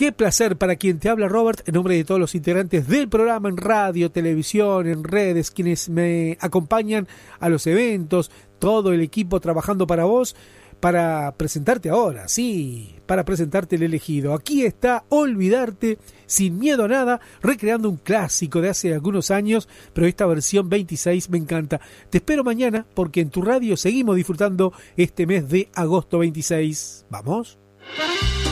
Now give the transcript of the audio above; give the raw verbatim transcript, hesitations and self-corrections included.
Qué placer para quien te habla, Robert, en nombre de todos los integrantes del programa en radio, televisión, en redes, quienes me acompañan a los eventos, todo el equipo trabajando para vos, para presentarte ahora, sí, para presentarte el elegido. Aquí está Olvidarte, sin miedo a nada, recreando un clásico de hace algunos años, pero esta versión veintiséis me encanta. Te espero mañana porque en tu radio seguimos disfrutando este mes de agosto veintiséis. ¿Vamos?